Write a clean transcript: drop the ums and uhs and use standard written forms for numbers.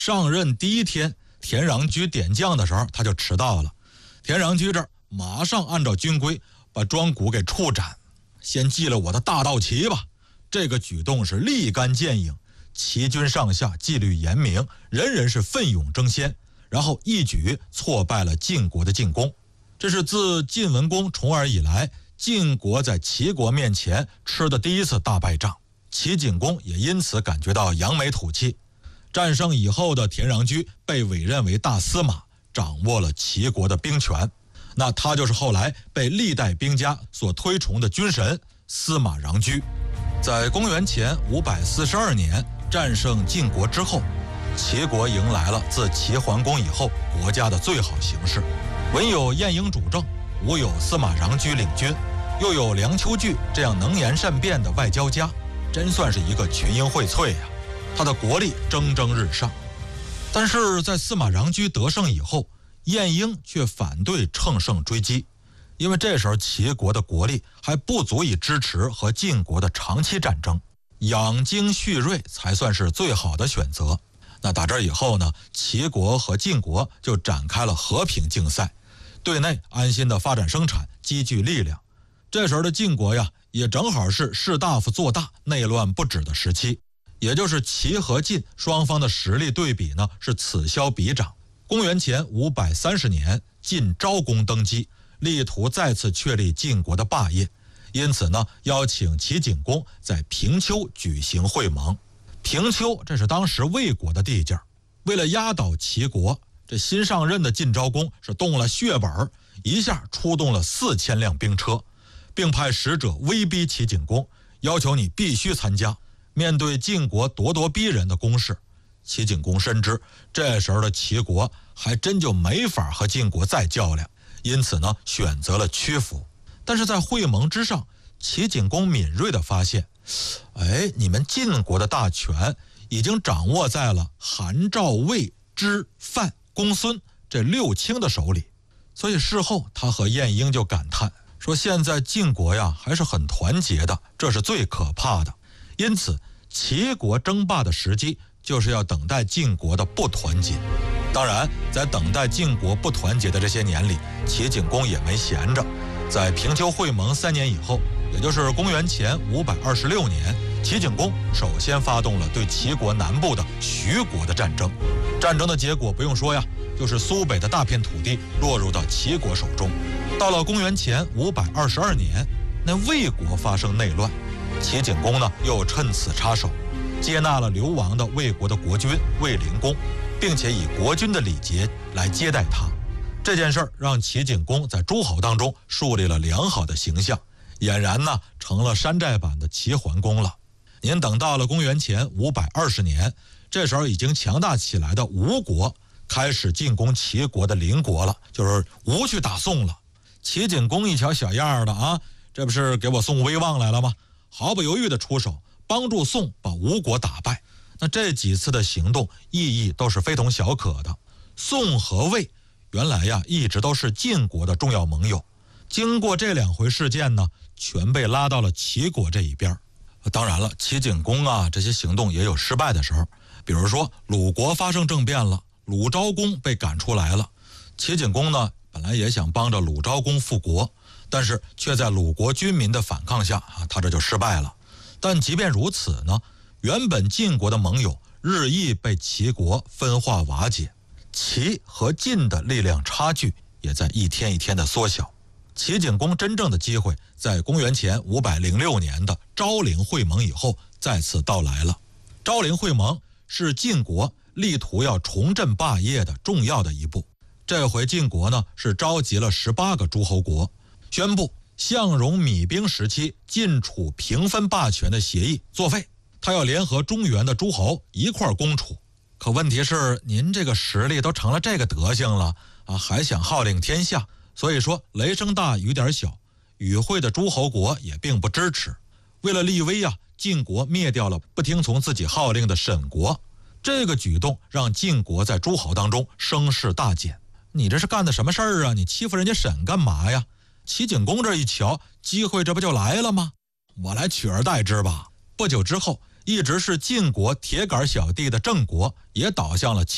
上任第一天，田穰苴点将的时候，他就迟到了。田穰苴这儿马上按照军规把庄古给处斩，先祭了我的大道旗吧。这个举动是立竿见影，齐军上下纪律严明，人人是奋勇争先，然后一举挫败了晋国的进攻。这是自晋文公重耳以来，晋国在齐国面前吃的第一次大败仗。齐景公也因此感觉到扬眉吐气。战胜以后的田穰苴被委任为大司马，掌握了齐国的兵权。那他就是后来被历代兵家所推崇的军神司马穰苴。在公元前542年战胜晋国之后，齐国迎来了自齐桓公以后国家的最好形势。文有晏婴主政，武有司马穰苴领军，又有梁丘据这样能言善辩的外交家，真算是一个群英荟萃呀。他的国力蒸蒸日上。但是在司马穰苴得胜以后，晏婴却反对乘胜追击，因为这时候齐国的国力还不足以支持和晋国的长期战争，养精蓄锐才算是最好的选择。那打这以后呢，齐国和晋国就展开了和平竞赛，对内安心的发展生产，积聚力量。这时候的晋国呀，也正好是士大夫做大，内乱不止的时期，也就是齐和晋双方的实力对比呢是此消彼长。公元前530年，晋昭公登基，力图再次确立晋国的霸业，因此呢，邀请齐景公在平丘举行会盟。平丘这是当时魏国的地界，为了压倒齐国，这新上任的晋昭公是动了血本，一下出动了4000辆兵车，并派使者威逼齐景公，要求你必须参加。面对晋国咄咄逼人的攻势，齐景公深知这时候的齐国还真就没法和晋国再较量，因此呢，选择了屈服。但是在会盟之上，齐景公敏锐地发现，你们晋国的大权已经掌握在了韩、赵、魏、支、范、公孙这6卿的手里。所以事后他和晏婴就感叹说，现在晋国呀还是很团结的，这是最可怕的。因此齐国争霸的时机就是要等待晋国的不团结。当然在等待晋国不团结的这些年里，齐景公也没闲着。在平丘会盟3年以后，也就是公元前526年，齐景公首先发动了对齐国南部的徐国的战争。战争的结果不用说呀，就是苏北的大片土地落入到齐国手中。到了公元前522年，那魏国发生内乱，齐景公呢又趁此插手，接纳了流亡的魏国的国君魏灵公，并且以国君的礼节来接待他。这件事让齐景公在诸侯当中树立了良好的形象，俨然呢成了山寨版的齐桓公了。您等到了公元前520年，这时候已经强大起来的吴国开始进攻齐国的邻国了，就是吴去打宋了。齐景公一瞧小样的啊，这不是给我宋威望来了吗？毫不犹豫的出手，帮助宋把吴国打败。那这几次的行动意义都是非同小可的。宋和魏原来呀一直都是晋国的重要盟友，经过这2回事件呢，全被拉到了齐国这一边。当然了，齐景公啊这些行动也有失败的时候，比如说鲁国发生政变了，鲁昭公被赶出来了。齐景公呢本来也想帮着鲁昭公复国，但是却在鲁国军民的反抗下他这就失败了。但即便如此呢，原本晋国的盟友日益被齐国分化瓦解，齐和晋的力量差距也在一天一天的缩小。齐景公真正的机会在公元前506年的昭陵会盟以后再次到来了。昭陵会盟是晋国力图要重振霸业的重要的一步。这回晋国呢是召集了18个诸侯国，宣布项荣米兵时期晋楚平分霸权的协议作废，他要联合中原的诸侯一块攻楚。可问题是您这个实力都成了这个德行了还想号令天下，所以说雷声大雨点小，与会的诸侯国也并不支持。为了立威晋国灭掉了不听从自己号令的沈国。这个举动让晋国在诸侯当中声势大减。你这是干的什么事儿啊？你欺负人家沈干嘛呀？齐景公这一瞧，机会这不就来了吗？我来取而代之吧。不久之后，一直是晋国铁杆小弟的郑国也倒向了齐